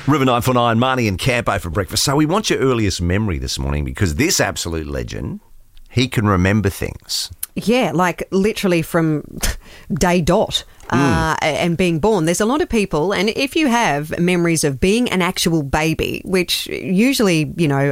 River 949, Marnie and Campo for breakfast. So we want your earliest memory this morning because this absolute legend, he can remember things. Yeah, like literally from day dot. And being born. There's a lot of people, and if you have memories of being an actual baby, which usually,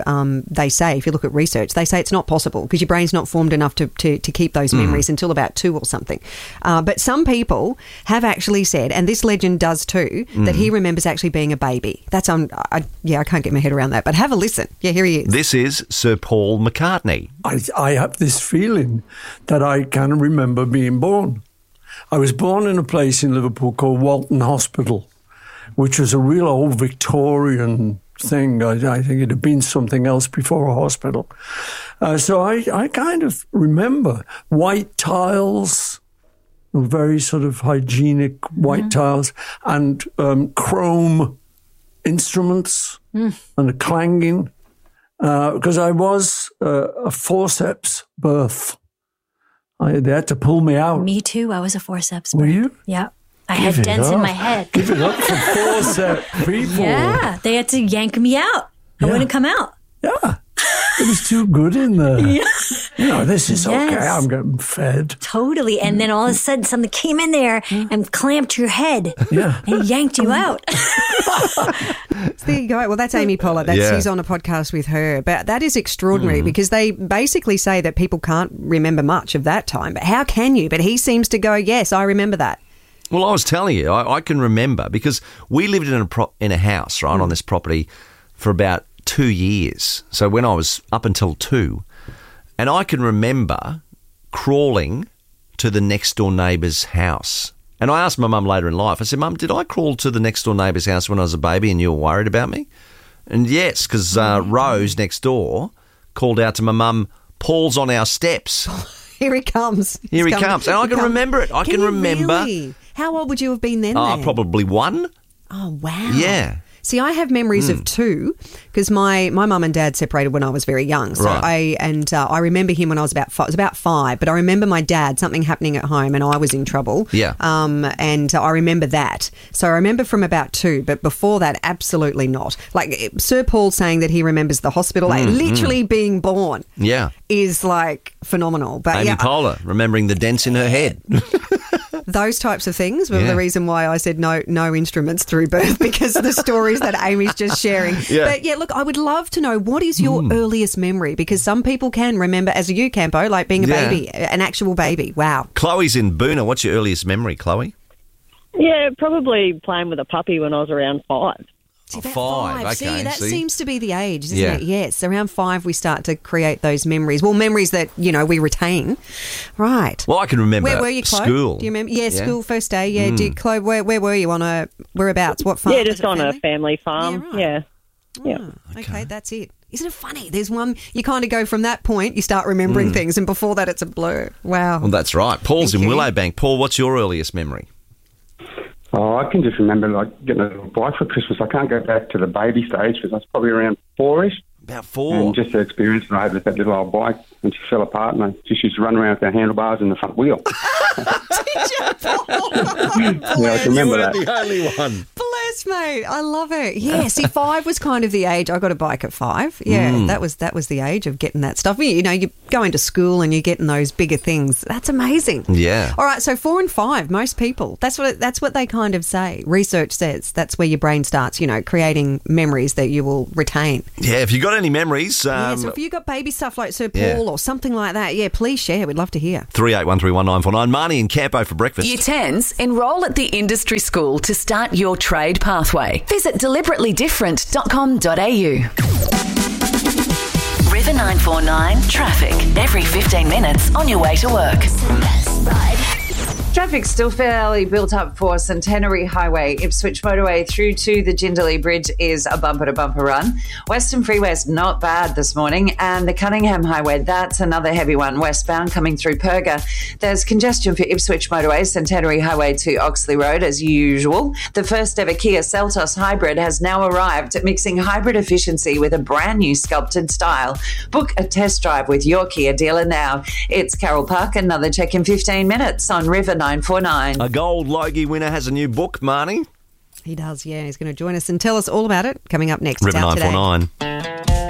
they say, if you look at research, they say it's not possible because your brain's not formed enough to keep those memories until about 2 or something. But some people have actually said, and this legend does too, that he remembers actually being a baby. That's I can't get my head around that, but have a listen. Yeah, here he is. This is Sir Paul McCartney. I have this feeling that I can remember being born. I was born in a place in Liverpool called Walton Hospital, which was a real old Victorian thing. I think it had been something else before a hospital. So I kind of remember white tiles, very sort of hygienic white tiles, and chrome instruments and a clanging, because I was a forceps birth. They had to pull me out. Me too. I was a forceps. Were you? Yeah. I had dents in my head. Give it up for forceps people. Yeah. They had to yank me out. I wouldn't come out. Yeah. It was too good in there. Yeah. This is okay. I'm getting fed. Totally. And then all of a sudden something came in there and clamped your head. Yeah. And yanked you out. So there you go. Well, that's Amy Pollard. She's on a podcast with her. But that is extraordinary because they basically say that people can't remember much of that time. But how can you? But he seems to go, yes, I remember that. Well, I was telling you, I can remember because we lived in a house, right, on this property for about 2 years. So when I was up until 2, and I can remember crawling to the next door neighbour's house. And I asked my mum later in life, I said, Mum, did I crawl to the next door neighbour's house when I was a baby and you were worried about me? And yes, because Rose next door called out to my mum, Paul's on our steps. Here he comes. Here he comes. And I can remember it. I can remember. Really? How old would you have been then? Probably 1. Oh, wow. Yeah. See, I have memories of 2 because my mum and dad separated when I was very young. So I remember him when I was about 5. It was about 5, but I remember my dad, something happening at home and I was in trouble. Yeah. And I remember that. So I remember from about 2, but before that, absolutely not. Like Sir Paul saying that he remembers the hospital, literally being born. Yeah. Is like phenomenal. But Amy Poehler, remembering the dents in her head. Those types of things were the reason why I said no instruments through birth, because of the stories that Amy's just sharing. Yeah. But look, I would love to know, what is your earliest memory? Because some people can remember, as you, Campo, like being a baby, an actual baby. Wow. Chloe's in Boona. What's your earliest memory, Chloe? Yeah, probably playing with a puppy when I was around 5. See, about 5. Okay, see, that seems to be the age, isn't it? Yes, around 5 we start to create those memories. Well, memories that, we retain. Right. Well, I can remember where were you, Chloe? School. Do you remember? Yeah, school, first day. Yeah, Chloe, where were you whereabouts? What farm? Yeah, just on a family farm. Yeah, right. Okay, that's it. Isn't it funny? There's one, you kind of go from that point, you start remembering things, and before that it's a blur. Wow. Well, that's right. Paul's in Willowbank. Paul, what's your earliest memory? Oh, I can just remember getting a little bike for Christmas. I can't go back to the baby stage because I was probably around 4-ish. About 4. And just the experience I had with that little old bike, and she fell apart, and I just used to run around with the handlebars and the front wheel. Did you, Paul? Yeah, I can remember that. The only one. Bless, mate. I love it. Yeah, see, 5 was kind of the age. I got a bike at 5. Yeah, that was the age of getting that stuff. You go into school and you're getting those bigger things. That's amazing. Yeah. All right, so 4 and 5, most people. That's what they kind of say. Research says that's where your brain starts, creating memories that you will retain. Yeah, if you got any memories. So if you got baby stuff like Sir Paul or something like that, please share. We'd love to hear. 38131949. Marnie and Campo for breakfast. Year 10s, enrol at the industry school to start your trade pathway. Visit deliberately.different.com.au. River 949 traffic every 15 minutes on your way to work. Traffic's still fairly built up for Centenary Highway. Ipswich Motorway through to the Jindalee Bridge is a bumper-to-bumper run. Western Freeway's not bad this morning. And the Cunningham Highway, that's another heavy one. Westbound coming through Perga. There's congestion for Ipswich Motorway, Centenary Highway to Oxley Road as usual. The first ever Kia Seltos Hybrid has now arrived, mixing hybrid efficiency with a brand new sculpted style. Book a test drive with your Kia dealer now. It's Carol Park, another check in 15 minutes on River 949. A gold Logie winner has a new book, Marnie. He does, yeah. He's going to join us and tell us all about it coming up next. It's River out today. 949.